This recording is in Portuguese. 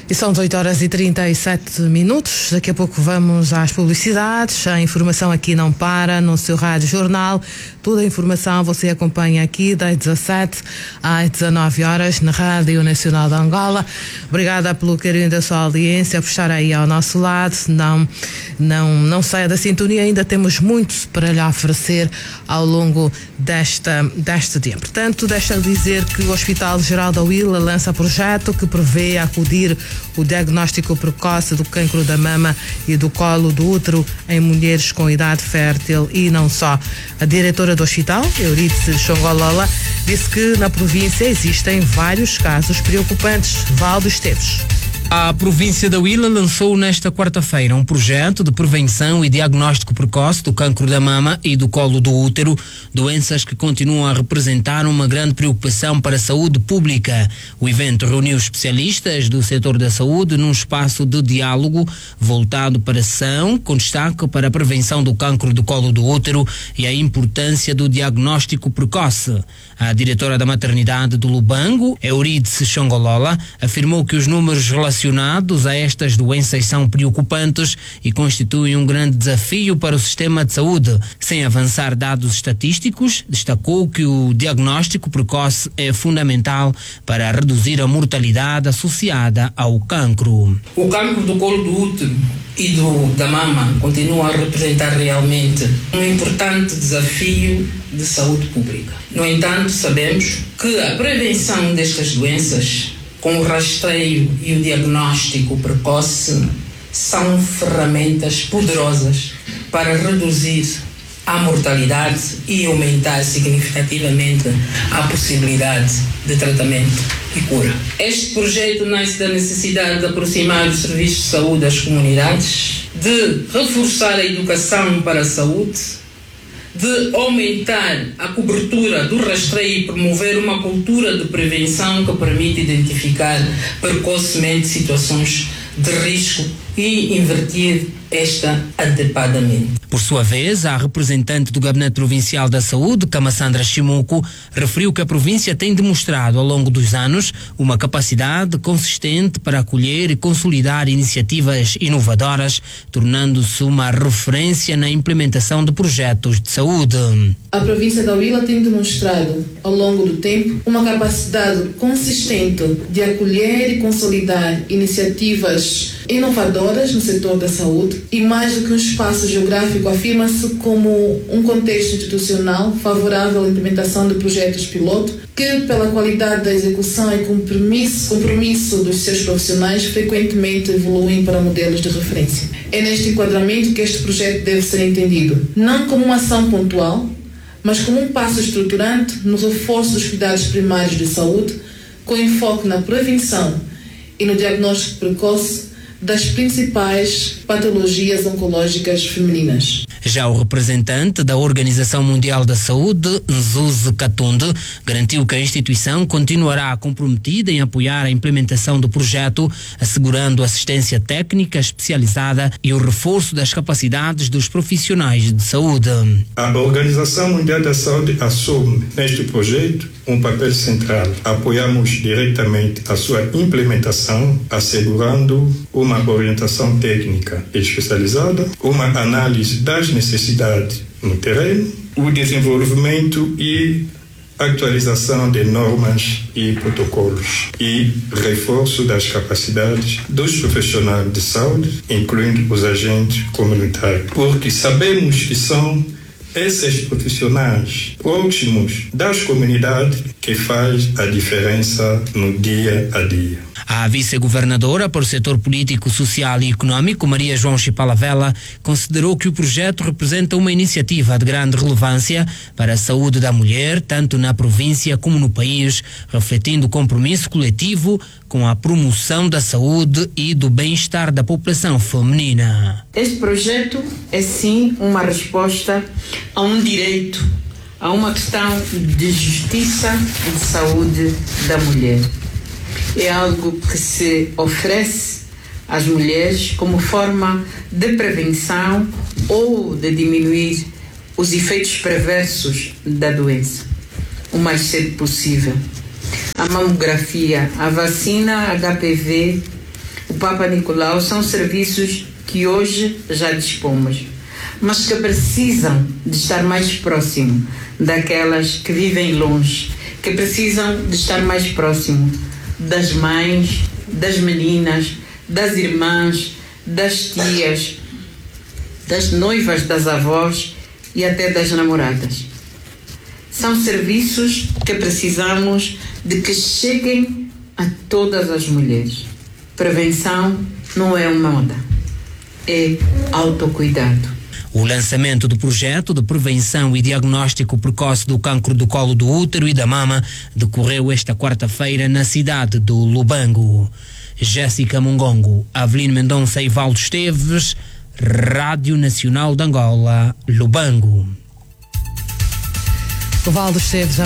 E são 8h37. Daqui a pouco vamos às publicidades. A informação aqui não para no seu Rádio Jornal. Toda a informação você acompanha aqui das 17 às 19 horas na Rádio Nacional de Angola. Obrigada pelo carinho da sua audiência, por estar aí ao nosso lado. Não saia da sintonia, ainda temos muito para lhe oferecer ao longo deste dia. Portanto, deixa-me dizer que o Hospital Geral da Huila lança projeto que prevê acudir o diagnóstico precoce do cancro da mama e do colo do útero em mulheres com idade fértil e não só. A diretora do hospital, Euridice Shongolola, disse que na província existem vários casos preocupantes. Valdo Esteves. A província da Huila lançou nesta quarta-feira um projeto de prevenção e diagnóstico precoce do cancro da mama e do colo do útero, doenças que continuam a representar uma grande preocupação para a saúde pública. O evento reuniu especialistas do setor da saúde num espaço de diálogo voltado para a ação, com destaque para a prevenção do cancro do colo do útero e a importância do diagnóstico precoce. A diretora da maternidade do Lubango, Euridice Shongolola, afirmou que os números relacionados a estas doenças são preocupantes e constituem um grande desafio para o sistema de saúde. Sem avançar dados estatísticos, destacou que o diagnóstico precoce é fundamental para reduzir a mortalidade associada ao cancro. O cancro do colo do útero e da mama continua a representar realmente um importante desafio de saúde pública. No entanto, sabemos que a prevenção destas doenças, com o rastreio e o diagnóstico precoce, são ferramentas poderosas para reduzir a mortalidade e aumentar significativamente a possibilidade de tratamento e cura. Este projeto nasce da necessidade de aproximar os serviços de saúde às comunidades, de reforçar a educação para a saúde, de aumentar a cobertura do rastreio e promover uma cultura de prevenção que permite identificar precocemente situações de risco e invertir esta adequadamente. Por sua vez, a representante do Gabinete Provincial da Saúde, Kamassandra Chimuco, referiu que a província tem demonstrado ao longo dos anos uma capacidade consistente para acolher e consolidar iniciativas inovadoras, tornando-se uma referência na implementação de projetos de saúde. A província da Huila tem demonstrado ao longo do tempo uma capacidade consistente de acolher e consolidar iniciativas inovadoras no setor da saúde, e mais do que um espaço geográfico, afirma-se como um contexto institucional favorável à implementação de projetos piloto que, pela qualidade da execução e compromisso dos seus profissionais, frequentemente evoluem para modelos de referência. É neste enquadramento que este projeto deve ser entendido, não como uma ação pontual, mas como um passo estruturante no reforço dos cuidados primários de saúde, com enfoque na prevenção e no diagnóstico precoce das principais patologias oncológicas femininas. Já o representante da Organização Mundial da Saúde, Nzuzi Katunde, garantiu que a instituição continuará comprometida em apoiar a implementação do projeto, assegurando assistência técnica especializada e o reforço das capacidades dos profissionais de saúde. A Organização Mundial da Saúde assume neste projeto um papel central. Apoiamos diretamente a sua implementação, assegurando uma orientação técnica especializada, uma análise das necessidades no terreno, o desenvolvimento e atualização de normas e protocolos e reforço das capacidades dos profissionais de saúde, incluindo os agentes comunitários, porque sabemos que são esses profissionais próximos das comunidades que faz a diferença no dia a dia. A vice-governadora para o setor político, social e econômico, Maria João Chipalavela, considerou que o projeto representa uma iniciativa de grande relevância para a saúde da mulher, tanto na província como no país, refletindo o compromisso coletivo com a promoção da saúde e do bem-estar da população feminina. Este projeto é sim uma resposta a um direito, a uma questão de justiça e de saúde da mulher. É algo que se oferece às mulheres como forma de prevenção ou de diminuir os efeitos perversos da doença o mais cedo possível. A mamografia, a vacina HPV, o Papa Nicolau são serviços que hoje já dispomos, mas que precisam de estar mais próximo daquelas que vivem longe, que precisam de estar mais próximo das mães, das meninas, das irmãs, das tias, das noivas, das avós e até das namoradas. São serviços que precisamos de que cheguem a todas as mulheres. Prevenção não é uma moda, é autocuidado. O lançamento do projeto de prevenção e diagnóstico precoce do cancro do colo do útero e da mama decorreu esta quarta-feira na cidade do Lubango. Jéssica Mungongo, Avelino Mendonça e Valdo Esteves, Rádio Nacional de Angola, Lubango. O Valdo Esteves